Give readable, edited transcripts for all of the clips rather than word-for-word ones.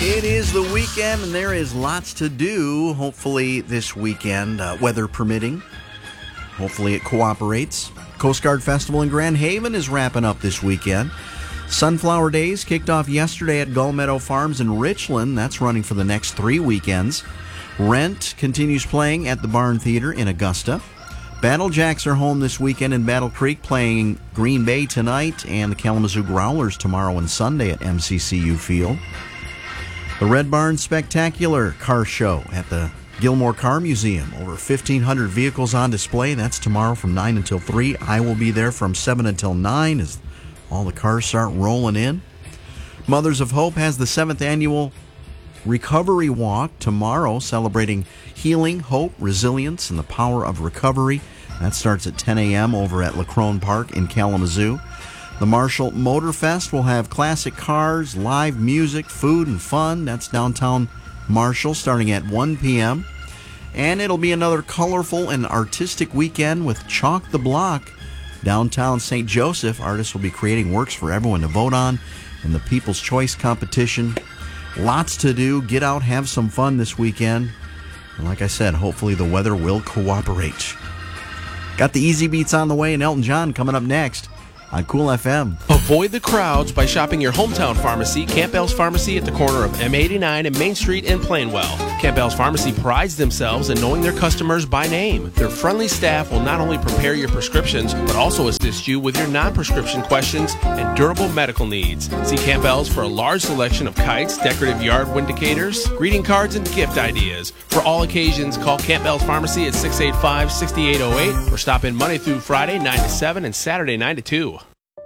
It is the weekend, and there is lots to do, hopefully, this weekend, weather permitting. Hopefully it cooperates. Coast Guard Festival in Grand Haven is wrapping up this weekend. Sunflower Days kicked off yesterday at Gull Meadow Farms in Richland. That's running for the next 3 weekends. Rent continues playing at the Barn Theater in Augusta. Battle Jacks are home this weekend in Battle Creek, playing Green Bay tonight, and the Kalamazoo Growlers tomorrow and Sunday at MCCU Field. The Red Barn Spectacular Car Show at the Gilmore Car Museum. Over 1,500 vehicles on display. That's tomorrow from 9 until 3. I will be there from 7 until 9 as all the cars start rolling in. Mothers of Hope has the 7th annual Recovery Walk tomorrow, celebrating healing, hope, resilience, and the power of recovery. That starts at 10 a.m. over at LaCrone Park in Kalamazoo. The Marshall Motor Fest will have classic cars, live music, food, and fun. That's downtown Marshall starting at 1 p.m. And it'll be another colorful and artistic weekend with Chalk the Block. Downtown St. Joseph, artists will be creating works for everyone to vote on in the People's Choice competition. Lots to do. Get out, have some fun this weekend. And like I said, hopefully the weather will cooperate. Got the Easy Beats on the way and Elton John coming up next on Cool FM. Avoid the crowds by shopping your hometown pharmacy, Campbell's Pharmacy, at the corner of M89 and Main Street in Plainwell. Campbell's Pharmacy prides themselves in knowing their customers by name. Their friendly staff will not only prepare your prescriptions, but also assist you with your non-prescription questions and durable medical needs. See Campbell's for a large selection of kites, decorative yard windicators, greeting cards, and gift ideas. For all occasions, call Campbell's Pharmacy at 685-6808 or stop in Monday through Friday, 9 to 7, and Saturday, 9 to 2.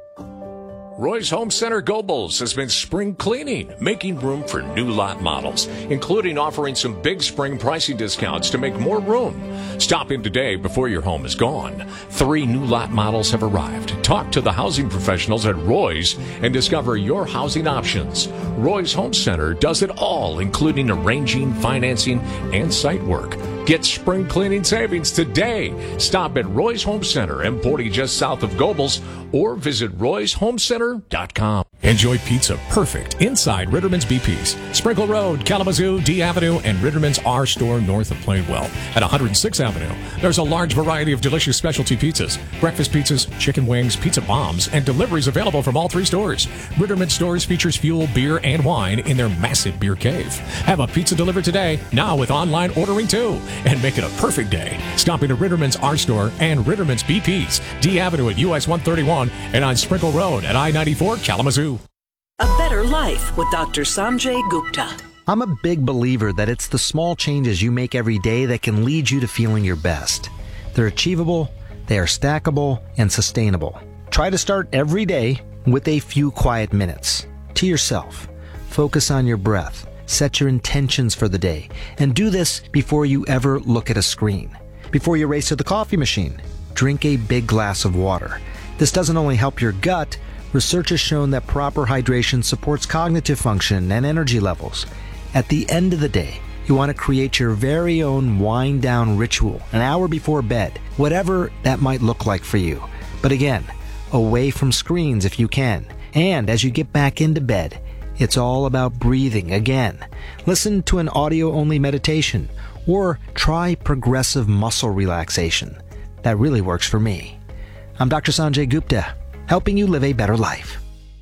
Roy's Home Center Gobles has been spring cleaning, making room for new lot models, including offering some big spring pricing discounts to make more room. Stop in today before your home is gone. 3 new lot models have arrived. Talk to the housing professionals at Roy's and discover your housing options. Roy's Home Center does it all, including arranging, financing, and site work. Get spring cleaning savings today. Stop at Roy's Home Center, M40 just south of Gobles, or visit royshomecenter.com. Enjoy pizza perfect inside Ritterman's BP's, Sprinkle Road, Kalamazoo, D Avenue, and Ritterman's R Store north of Plainwell. At 106th Avenue, there's a large variety of delicious specialty pizzas, breakfast pizzas, chicken wings, pizza bombs, and deliveries available from all 3 stores. Ritterman's stores features fuel, beer, and wine in their massive beer cave. Have a pizza delivered today, now with online ordering too, and make it a perfect day. Stop into Ritterman's R Store and Ritterman's BP's, D Avenue at US 131, and on Sprinkle Road at I-94 Kalamazoo. A Better Life with Dr. Sanjay Gupta. I'm a big believer that it's the small changes you make every day that can lead you to feeling your best. They're achievable, they are stackable, and sustainable. Try to start every day with a few quiet minutes. To yourself. Focus on your breath. Set your intentions for the day. And do this before you ever look at a screen. Before you race to the coffee machine, drink a big glass of water. This doesn't only help your gut. Research has shown that proper hydration supports cognitive function and energy levels. At the end of the day, you want to create your very own wind-down ritual an hour before bed, whatever that might look like for you. But again, away from screens if you can. And as you get back into bed, it's all about breathing again. Listen to an audio-only meditation or try progressive muscle relaxation. That really works for me. I'm Dr. Sanjay Gupta, helping you live a better life.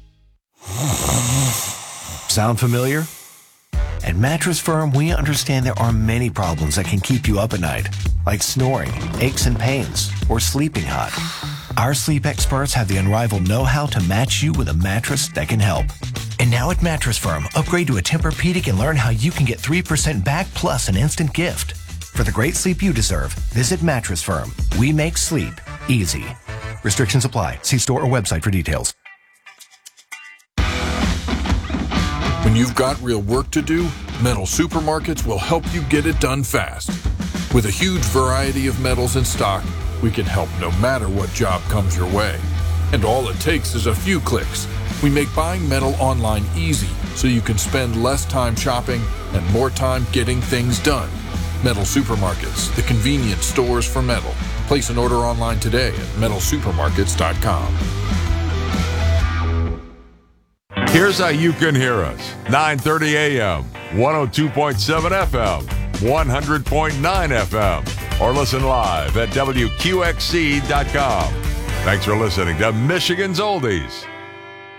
Sound familiar? At Mattress Firm, we understand there are many problems that can keep you up at night, like snoring, aches and pains, or sleeping hot. Our sleep experts have the unrivaled know-how to match you with a mattress that can help. And now at Mattress Firm, upgrade to a Tempur-Pedic and learn how you can get 3% back plus an instant gift. For the great sleep you deserve, visit Mattress Firm. We make sleep easy. Restrictions apply. See store or website for details. When you've got real work to do, Metal Supermarkets will help you get it done fast. With a huge variety of metals in stock, we can help no matter what job comes your way. And all it takes is a few clicks. We make buying metal online easy so you can spend less time shopping and more time getting things done. Metal Supermarkets, the convenient stores for metal. Place an order online today at metalsupermarkets.com. Here's how you can hear us. 9:30 a.m., 102.7 FM, 100.9 FM, or listen live at WQXC.com. Thanks for listening to Michigan's Oldies.